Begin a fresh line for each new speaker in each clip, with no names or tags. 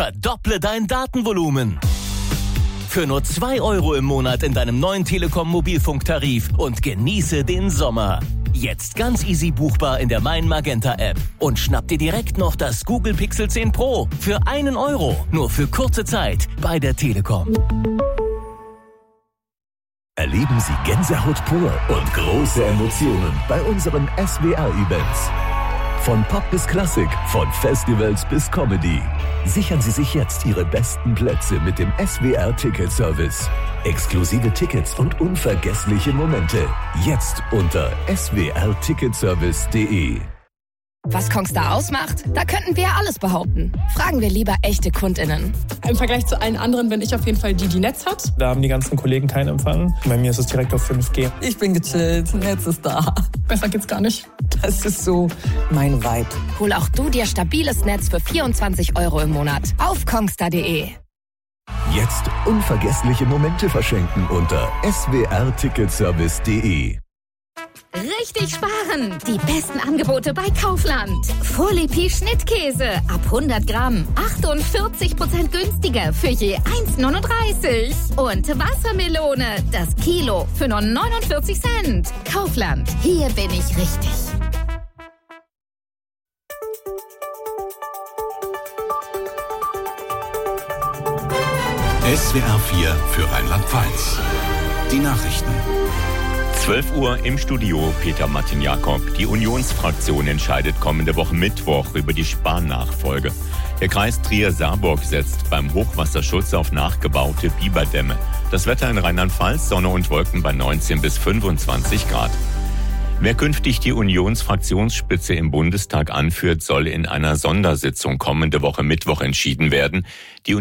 verdopple dein Datenvolumen. Für nur 2 € im Monat in deinem neuen Telekom-Mobilfunktarif und genieße den Sommer. Jetzt ganz easy buchbar in der Mein Magenta App. Und schnapp dir direkt noch das Google Pixel 10 Pro für 1 €. Nur für kurze Zeit bei der Telekom.
Erleben Sie Gänsehaut pur und große Emotionen bei unseren SWR-Events. Von Pop bis Klassik, von Festivals bis Comedy. Sichern Sie sich jetzt Ihre besten Plätze mit dem SWR-Ticket-Service. Exklusive Tickets und unvergessliche Momente. Jetzt unter swrticketservice.de.
Was Kongstar ausmacht? Da könnten wir alles behaupten. Fragen wir lieber echte KundInnen.
Im Vergleich zu allen anderen bin ich auf jeden Fall die Netz hat.
Da haben die ganzen Kollegen keinen Empfang. Bei mir ist es direkt auf 5G.
Ich bin gechillt, Netz ist da.
Besser geht's gar nicht.
Das ist so mein Vibe.
Hol auch du dir stabiles Netz für 24 € im Monat auf kongstar.de.
Jetzt unvergessliche Momente verschenken unter swrticketservice.de.
Richtig sparen! Die besten Angebote bei Kaufland. Fourlipi Schnittkäse ab 100 Gramm. 48% günstiger für je 1,39. Und Wassermelone, das Kilo für nur 49 Cent. Kaufland, hier bin ich richtig.
SWR 4 für Rheinland-Pfalz. Die Nachrichten.
12 Uhr im Studio, Peter Martin-Jakob. Die Unionsfraktion entscheidet kommende Woche Mittwoch über die Spahn-Nachfolge. Der Kreis Trier-Saarburg setzt beim Hochwasserschutz auf nachgebaute Biberdämme. Das Wetter in Rheinland-Pfalz, Sonne und Wolken bei 19 bis 25 Grad. Wer künftig die Unionsfraktionsspitze im Bundestag anführt, soll in einer Sondersitzung kommende Woche Mittwoch entschieden werden. Die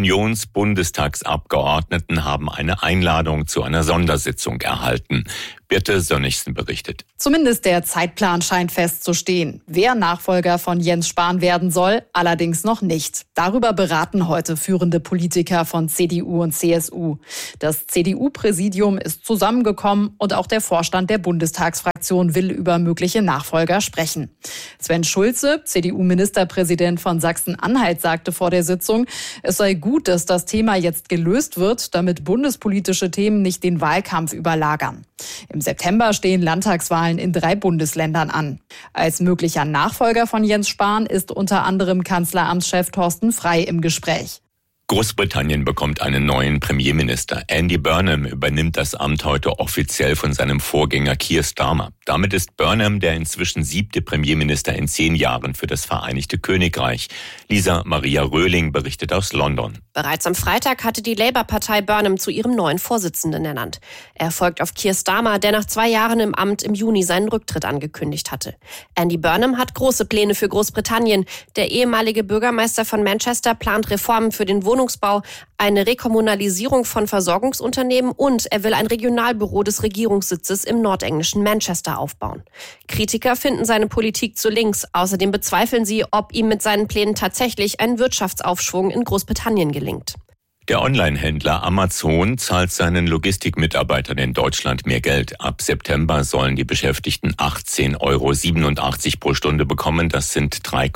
Unionsbundestagsabgeordneten haben eine Einladung zu einer Sondersitzung erhalten. Birte Sönnigsen berichtet.
Zumindest der Zeitplan scheint festzustehen. Wer Nachfolger von Jens Spahn werden soll, allerdings noch nicht. Darüber beraten heute führende Politiker von CDU und CSU. Das CDU-Präsidium ist zusammengekommen und auch der Vorstand der Bundestagsfraktion will über mögliche Nachfolger sprechen. Sven Schulze, CDU-Ministerpräsident von Sachsen-Anhalt, sagte vor der Sitzung, es sei gut, dass das Thema jetzt gelöst wird, damit bundespolitische Themen nicht den Wahlkampf überlagern. Im September stehen Landtagswahlen in 3 Bundesländern an. Als möglicher Nachfolger von Jens Spahn ist unter anderem Kanzleramtschef Thorsten Frey im Gespräch.
Großbritannien bekommt einen neuen Premierminister. Andy Burnham übernimmt das Amt heute offiziell von seinem Vorgänger Keir Starmer. Damit ist Burnham der inzwischen 7. Premierminister in 10 Jahren für das Vereinigte Königreich. Lisa Maria Röhling berichtet aus London.
Bereits am Freitag hatte die Labour-Partei Burnham zu ihrem neuen Vorsitzenden ernannt. Er folgt auf Keir Starmer, der nach 2 Jahren im Amt im Juni seinen Rücktritt angekündigt hatte. Andy Burnham hat große Pläne für Großbritannien. Der ehemalige Bürgermeister von Manchester plant Reformen für den Wohnungsbau, eine Rekommunalisierung von Versorgungsunternehmen und er will ein Regionalbüro des Regierungssitzes im nordenglischen Manchester aufbauen. Kritiker finden seine Politik zu links. Außerdem bezweifeln sie, ob ihm mit seinen Plänen tatsächlich ein Wirtschaftsaufschwung in Großbritannien gelingt.
Der Online-Händler Amazon zahlt seinen Logistikmitarbeitern in Deutschland mehr Geld. Ab September sollen die Beschäftigten 18,87 € pro Stunde bekommen. Das sind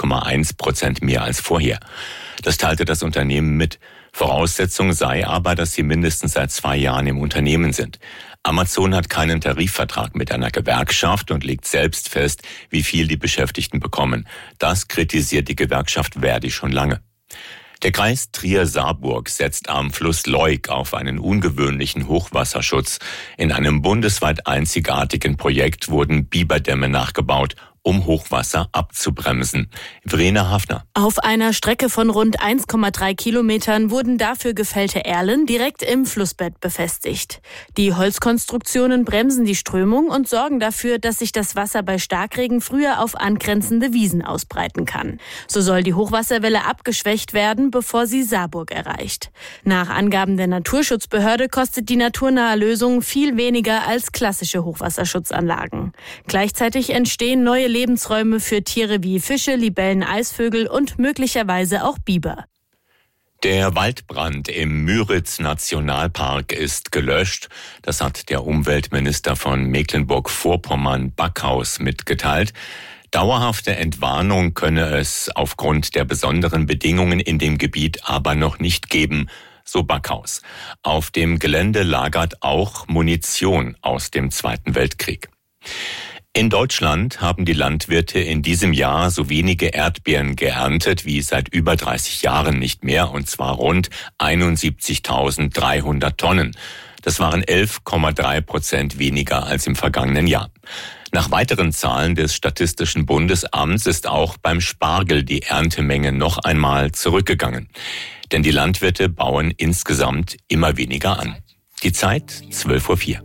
3,1% mehr als vorher. Das teilte das Unternehmen mit. Voraussetzung sei aber, dass sie mindestens seit 2 Jahren im Unternehmen sind. Amazon hat keinen Tarifvertrag mit einer Gewerkschaft und legt selbst fest, wie viel die Beschäftigten bekommen. Das kritisiert die Gewerkschaft ver.di schon lange. Der Kreis Trier-Saarburg setzt am Fluss Leuk auf einen ungewöhnlichen Hochwasserschutz. In einem bundesweit einzigartigen Projekt wurden Biberdämme nachgebaut, um Hochwasser abzubremsen. Verena Hafner.
Auf einer Strecke von rund 1,3 Kilometern wurden dafür gefällte Erlen direkt im Flussbett befestigt. Die Holzkonstruktionen bremsen die Strömung und sorgen dafür, dass sich das Wasser bei Starkregen früher auf angrenzende Wiesen ausbreiten kann. So soll die Hochwasserwelle abgeschwächt werden, bevor sie Saarburg erreicht. Nach Angaben der Naturschutzbehörde kostet die naturnahe Lösung viel weniger als klassische Hochwasserschutzanlagen. Gleichzeitig entstehen neue Lebensräume für Tiere wie Fische, Libellen, Eisvögel und möglicherweise auch Biber.
Der Waldbrand im Müritz-Nationalpark ist gelöscht. Das hat der Umweltminister von Mecklenburg-Vorpommern, Backhaus, mitgeteilt. Dauerhafte Entwarnung könne es aufgrund der besonderen Bedingungen in dem Gebiet aber noch nicht geben, so Backhaus. Auf dem Gelände lagert auch Munition aus dem Zweiten Weltkrieg. In Deutschland haben die Landwirte in diesem Jahr so wenige Erdbeeren geerntet wie seit über 30 Jahren nicht mehr, und zwar rund 71.300 Tonnen. Das waren 11,3% weniger als im vergangenen Jahr. Nach weiteren Zahlen des Statistischen Bundesamts ist auch beim Spargel die Erntemenge noch einmal zurückgegangen. Denn die Landwirte bauen insgesamt immer weniger an. Die Zeit 12:04 Uhr.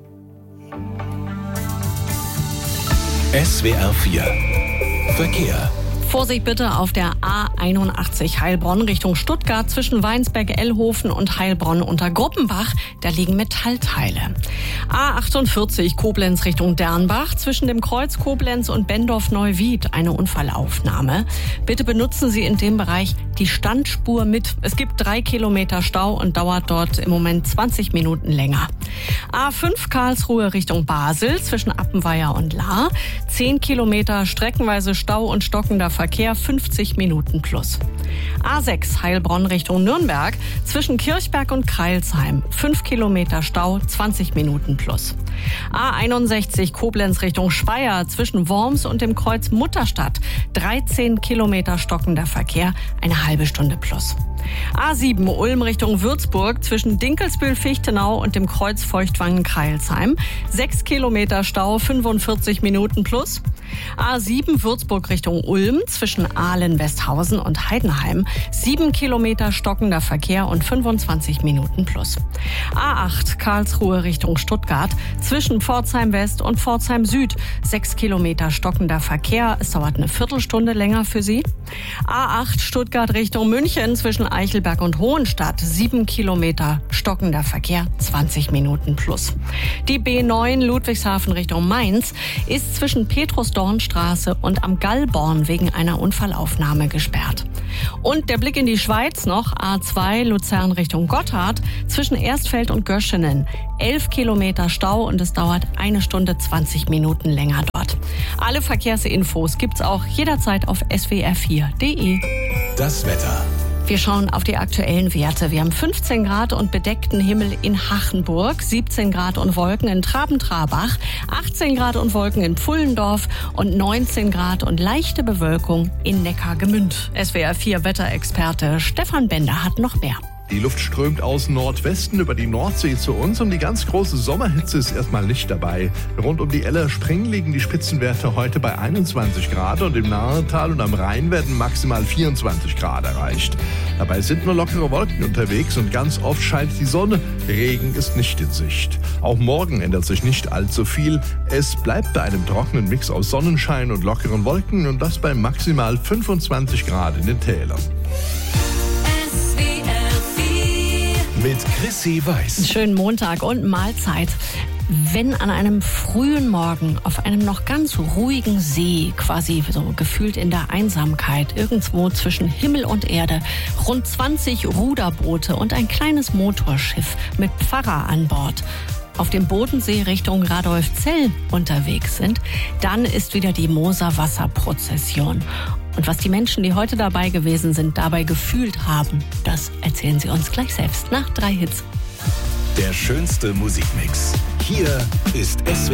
SWR 4 Verkehr.
Vorsicht bitte auf der A81 Heilbronn Richtung Stuttgart zwischen Weinsberg-Ellhofen und Heilbronn unter Gruppenbach. Da liegen Metallteile. A48 Koblenz Richtung Dernbach zwischen dem Kreuz Koblenz und Bendorf-Neuwied. Eine Unfallaufnahme. Bitte benutzen Sie in dem Bereich die Standspur mit. Es gibt 3 Kilometer Stau und dauert dort im Moment 20 Minuten länger. A5 Karlsruhe Richtung Basel zwischen Appenweier und Lahr. 10 Kilometer streckenweise Stau und stockender Verkehr, 50 Minuten plus. A6 Heilbronn Richtung Nürnberg zwischen Kirchberg und Kreilsheim. 5 Kilometer Stau, 20 Minuten plus. A61 Koblenz Richtung Speyer zwischen Worms und dem Kreuz Mutterstadt. 13 Kilometer stockender Verkehr, eine halbe Stunde plus. A7 Ulm Richtung Würzburg zwischen Dinkelsbühl-Fichtenau und dem Kreuz Feuchtwangen-Kreilsheim. 6 Kilometer Stau, 45 Minuten plus. A7 Würzburg Richtung Ulm zwischen Ahlen-Westhausen und Heidenheim. 7 Kilometer stockender Verkehr und 25 Minuten plus. A8 Karlsruhe Richtung Stuttgart zwischen Pforzheim West und Pforzheim Süd. 6 Kilometer stockender Verkehr. Es dauert eine Viertelstunde länger für Sie. A8 Stuttgart Richtung München zwischen Eichelberg und Hohenstadt. 7 Kilometer stockender Verkehr, 20 Minuten plus. Die B9 Ludwigshafen Richtung Mainz ist zwischen Petrus-Dorn-Straße und am Gallborn wegen einer Unfallaufnahme gesperrt. Und der Blick in die Schweiz noch. A2 Luzern Richtung Gotthard zwischen Erstfeld und Göschenen. 11 Kilometer Stau und es dauert 1 Stunde 20 Minuten länger dort. Alle Verkehrsinfos gibt's auch jederzeit auf swr4.de.
Das Wetter.
Wir schauen auf die aktuellen Werte. Wir haben 15 Grad und bedeckten Himmel in Hachenburg, 17 Grad und Wolken in Traben-Trarbach, 18 Grad und Wolken in Pfullendorf und 19 Grad und leichte Bewölkung in Neckargemünd. SWR 4 Wetterexperte Stefan Bender hat noch mehr.
Die Luft strömt aus Nordwesten über die Nordsee zu uns und die ganz große Sommerhitze ist erstmal nicht dabei. Rund um die Eller-Spring liegen die Spitzenwerte heute bei 21 Grad und im Nahetal und am Rhein werden maximal 24 Grad erreicht. Dabei sind nur lockere Wolken unterwegs und ganz oft scheint die Sonne. Regen ist nicht in Sicht. Auch morgen ändert sich nicht allzu viel. Es bleibt bei einem trockenen Mix aus Sonnenschein und lockeren Wolken und das bei maximal 25 Grad in den Tälern.
Mit Chrissy Weiß.
Schönen Montag und Mahlzeit. Wenn an einem frühen Morgen auf einem noch ganz ruhigen See, quasi so gefühlt in der Einsamkeit, irgendwo zwischen Himmel und Erde, rund 20 Ruderboote und ein kleines Motorschiff mit Pfarrer an Bord auf dem Bodensee Richtung Radolfzell unterwegs sind, dann ist wieder die Moser-Wasser-Prozession. Und was die Menschen, die heute dabei gewesen sind, dabei gefühlt haben, das erzählen sie uns gleich selbst nach 3 Hits.
Der schönste Musikmix. Hier ist SWR